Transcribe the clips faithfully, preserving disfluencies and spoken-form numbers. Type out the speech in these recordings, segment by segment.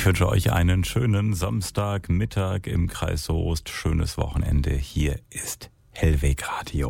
Ich wünsche euch einen schönen Samstagmittag im Kreis Soest. Schönes Wochenende. Hier ist Hellweg Radio.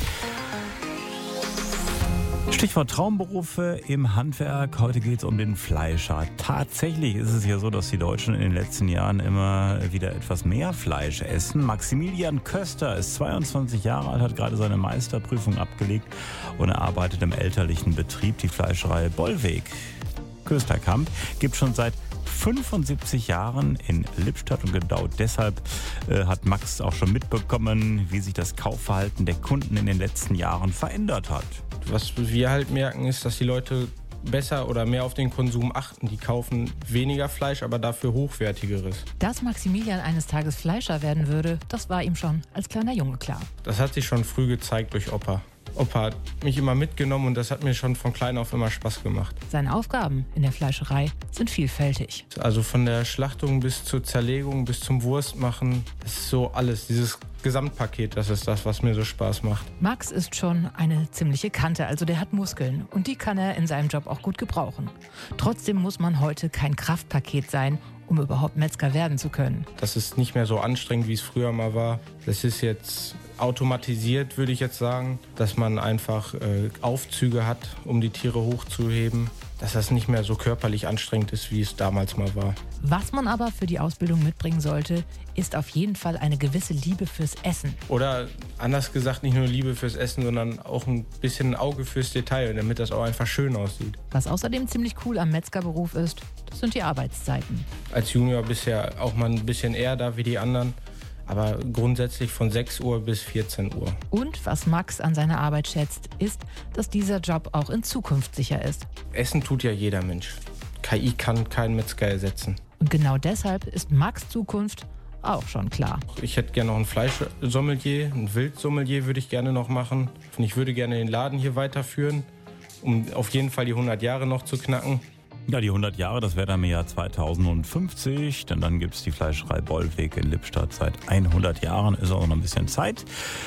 Stichwort Traumberufe im Handwerk. Heute geht es um den Fleischer. Tatsächlich ist es ja so, dass die Deutschen in den letzten Jahren immer wieder etwas mehr Fleisch essen. Maximilian Köster ist zweiundzwanzig Jahre alt, hat gerade seine Meisterprüfung abgelegt und er arbeitet im elterlichen Betrieb. Die Fleischerei Bollweg Kösterkamp gibt schon seit fünfundsiebzig Jahren in Lippstadt und genau deshalb äh, hat Max auch schon mitbekommen, wie sich das Kaufverhalten der Kunden in den letzten Jahren verändert hat. Was wir halt merken, ist, dass die Leute besser oder mehr auf den Konsum achten. Die kaufen weniger Fleisch, aber dafür hochwertigeres. Dass Maximilian eines Tages Fleischer werden würde, das war ihm schon als kleiner Junge klar. Das hat sich schon früh gezeigt durch Opa. Opa hat mich immer mitgenommen und das hat mir schon von klein auf immer Spaß gemacht. Seine Aufgaben in der Fleischerei sind vielfältig. Also von der Schlachtung bis zur Zerlegung, bis zum Wurstmachen, das ist so alles, dieses Gesamtpaket, das ist das, was mir so Spaß macht. Max ist schon eine ziemliche Kante, also der hat Muskeln und die kann er in seinem Job auch gut gebrauchen. Trotzdem muss man heute kein Kraftpaket sein, um überhaupt Metzger werden zu können. Das ist nicht mehr so anstrengend, wie es früher mal war. Das ist jetzt automatisiert, würde ich jetzt sagen, dass man einfach äh, Aufzüge hat, um die Tiere hochzuheben, dass das nicht mehr so körperlich anstrengend ist, wie es damals mal war. Was man aber für die Ausbildung mitbringen sollte, ist auf jeden Fall eine gewisse Liebe fürs Essen. Oder anders gesagt, nicht nur Liebe fürs Essen, sondern auch ein bisschen ein Auge fürs Detail, damit das auch einfach schön aussieht. Was außerdem ziemlich cool am Metzgerberuf ist, das sind die Arbeitszeiten. Als Junior bisher auch mal ein bisschen eher da wie die anderen, aber grundsätzlich von sechs Uhr bis vierzehn Uhr. Und was Max an seiner Arbeit schätzt, ist, dass dieser Job auch in Zukunft sicher ist. Essen tut ja jeder Mensch. K I kann keinen Metzger ersetzen. Und genau deshalb ist Max' Zukunft auch schon klar. Ich hätte gerne noch ein Fleischsommelier, ein Wildsommelier würde ich gerne noch machen. Und ich würde gerne den Laden hier weiterführen, um auf jeden Fall die hundert Jahre noch zu knacken. Ja, die hundert Jahre, das wäre dann im Jahr zweitausendfünfzig, denn dann gibt es die Fleischerei Bollweg in Lippstadt seit hundert Jahren, ist auch noch ein bisschen Zeit.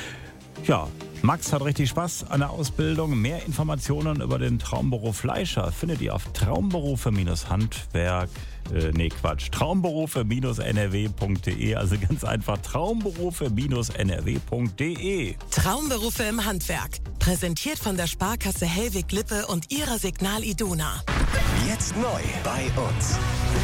Ja, Max hat richtig Spaß an der Ausbildung. Mehr Informationen über den Traumberuf Fleischer findet ihr auf traumberufe-handwerk, äh, nee Quatsch, traumberufe-n r w punkt d e, also ganz einfach traumberufe-n r w punkt d e. Traumberufe im Handwerk, präsentiert von der Sparkasse Hellwig-Lippe und ihrer Signal Iduna. Jetzt neu bei uns.